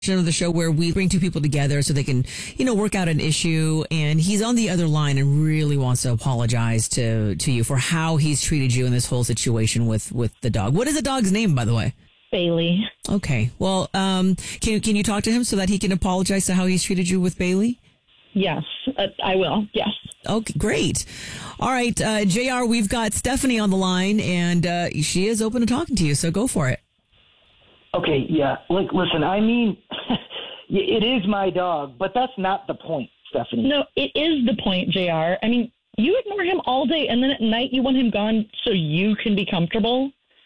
of the show where we bring two people together so they can, work out an issue. And he's on the other line and really wants to apologize to you for how he's treated you in this whole situation with the dog. What is the dog's name, by the way? Bailey. Okay. Well, can you talk to him so that he can apologize to how he's treated you with Bailey? Yes, I will. Yes. Okay, great. All right, JR, we've got Stephanie on the line, and she is open to talking to you, so go for it. Okay, yeah. Listen, I mean, it is my dog, but that's not the point, Stephanie. No, it is the point, JR. I mean, you ignore him all day, and then at night you want him gone so you can be comfortable?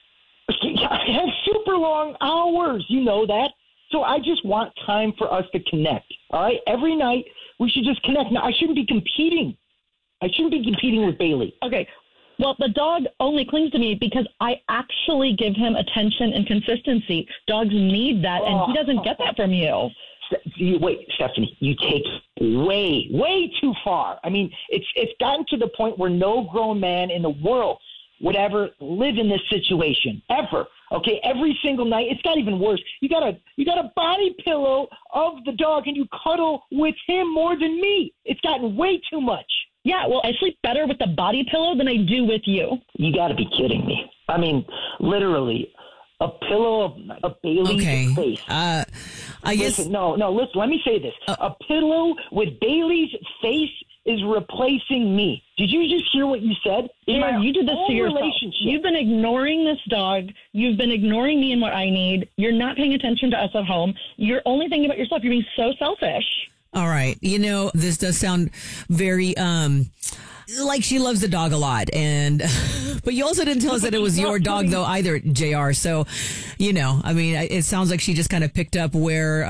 I have super long hours, you know that. So I just want time for us to connect, all right? Every night we should just connect. Now, I shouldn't be competing. With Bailey. Okay. Well, the dog only clings to me because I actually give him attention and consistency. Dogs need that, and he doesn't get that from you. Wait, Stephanie, you take way too far. I mean, it's gotten to the point where no grown man in the world would ever live in this situation, ever. Okay, every single night. It's got even worse. You got a body pillow of the dog, and you cuddle with him more than me. It's gotten way too much. Yeah, well, I sleep better with the body pillow than I do with you. You got to be kidding me. I mean, literally, a pillow of Bailey's face. I guess... Listen, no, listen, let me say this. A pillow with Bailey's face is replacing me. Did you just hear what you said? You did this to yourself. You've been ignoring this dog. You've been ignoring me and what I need. You're not paying attention to us at home. You're only thinking about yourself. You're being so selfish. All right. This does sound very, like she loves the dog a lot. But you also didn't tell us that it was your dog though either, JR. So, it sounds like she just kind of picked up where,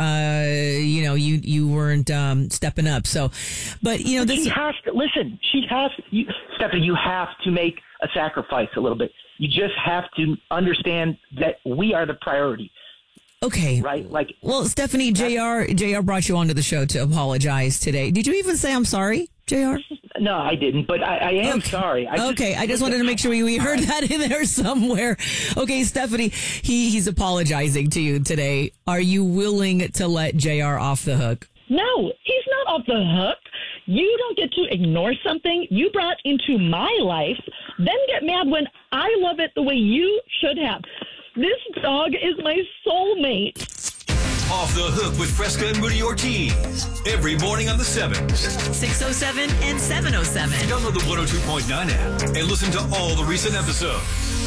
you weren't, stepping up. So, but this. She has to, Stephanie, you have to make a sacrifice a little bit. You just have to understand that we are the priority. Okay. Right? Well, Stephanie, JR brought you onto the show to apologize today. Did you even say I'm sorry, JR? No, I didn't, but I am sorry. I just wanted to make sure we heard that in there somewhere. Okay, Stephanie, he's apologizing to you today. Are you willing to let JR off the hook? No, he's not off the hook. You don't get to ignore something you brought into my life, then get mad when I love it the way you should have. This dog is my soulmate. Off the Hook with Fresca and Rudy Ortiz. Every morning on the 7s. 607 and 707. Download the 102.9 app and listen to all the recent episodes.